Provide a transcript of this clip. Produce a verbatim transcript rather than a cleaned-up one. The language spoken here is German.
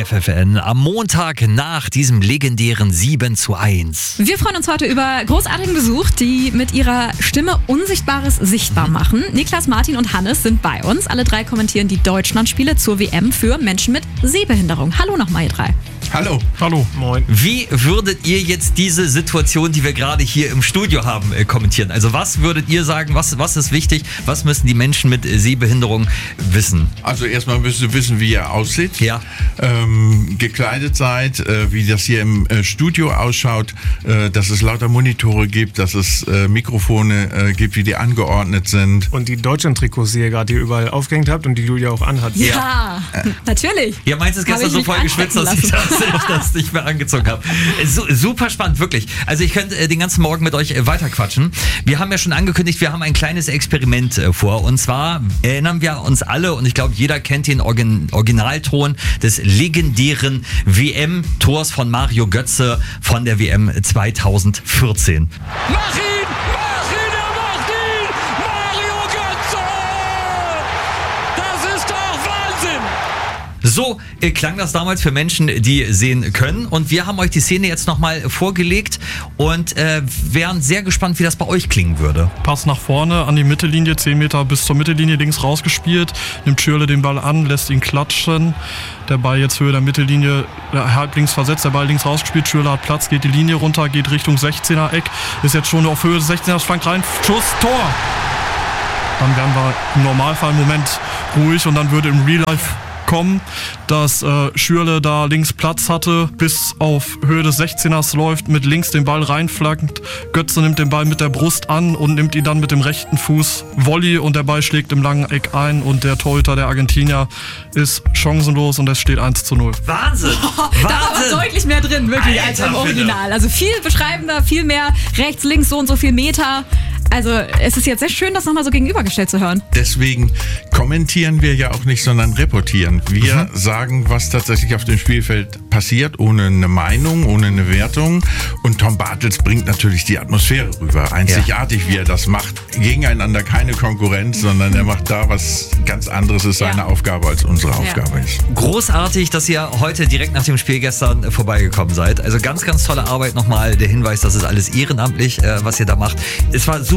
F F N am Montag nach diesem legendären sieben zu eins. Wir freuen uns heute über großartigen Besuch, die mit ihrer Stimme Unsichtbares sichtbar machen. Niklas, Martin und Hannes sind bei uns. Alle drei kommentieren die Deutschlandspiele zur W M für Menschen mit Sehbehinderung. Hallo nochmal, ihr drei. Hallo. Hallo. Moin. Wie würdet ihr jetzt diese Situation, die wir gerade hier im Studio haben, äh, kommentieren? Also was würdet ihr sagen, was, was ist wichtig? Was müssen die Menschen mit äh, Sehbehinderung wissen? Also erstmal müsst ihr wissen, wie ihr aussieht, Ja. ähm, gekleidet seid, äh, wie das hier im äh, Studio ausschaut, äh, dass es lauter Monitore gibt, dass es äh, Mikrofone äh, gibt, wie die angeordnet sind. Und die Deutschland-Trikots, die ihr gerade hier überall aufgehängt habt und die Julia auch anhat. Ja, natürlich. Ja, meinst du, es Hab gestern ich so mich voll geschwitzt, dass ich, das, ich das nicht mehr angezogen habe. Su super spannend, wirklich. Also ich könnte äh, den ganzen Morgen mit euch äh, weiterquatschen. Wir haben ja schon angekündigt, wir haben ein kleines Experiment äh, vor. Und zwar erinnern wir uns alle, und ich glaube, jeder kennt den Origin Originalton des legendären W M-Tors von Mario Götze von der W M zweitausendvierzehn. Mach ihn! Mach ihn! Er macht ihn! Mario Götze! Das ist doch Wahnsinn! So äh, klang das damals für Menschen, die sehen können. Und wir haben euch die Szene jetzt nochmal vorgelegt und äh, wären sehr gespannt, wie das bei euch klingen würde. Pass nach vorne an die Mittellinie, zehn Meter bis zur Mittellinie links rausgespielt. Nimmt Schürrle den Ball an, lässt ihn klatschen. Der Ball jetzt Höhe der Mittellinie, äh, halb links versetzt, der Ball links rausgespielt. Schürrle hat Platz, geht die Linie runter, geht Richtung sechzehner Eck. Ist jetzt schon auf Höhe des sechzehners, flankt rein, Schuss, Tor! Dann wären wir im Normalfall im Moment ruhig und dann würde im Real Life kommen, dass äh, Schürrle da links Platz hatte, bis auf Höhe des sechzehners läuft, mit links den Ball reinflankt. Götze nimmt den Ball mit der Brust an und nimmt ihn dann mit dem rechten Fuß Volley und der Ball schlägt im langen Eck ein und der Torhüter der Argentinier ist chancenlos und es steht eins zu null. Wahnsinn! Da war aber deutlich mehr drin, wirklich, als Alter, im bitte. Original. Also viel beschreibender, viel mehr rechts, links, so und so viel Meter. Also es ist jetzt sehr schön, das nochmal so gegenübergestellt zu hören. Deswegen kommentieren wir ja auch nicht, sondern reportieren. Wir mhm. sagen, was tatsächlich auf dem Spielfeld passiert, ohne eine Meinung, ohne eine Wertung. Und Tom Bartels bringt natürlich die Atmosphäre rüber. Einzigartig, ja. wie er das macht. Gegeneinander keine Konkurrenz, sondern er macht da was ganz anderes, ist seine Ja. Aufgabe, als unsere Ja. Aufgabe ist. Großartig, dass ihr heute direkt nach dem Spiel gestern vorbeigekommen seid. Also ganz, ganz tolle Arbeit nochmal. Der Hinweis, das ist alles ehrenamtlich, äh, was ihr da macht. Es war super.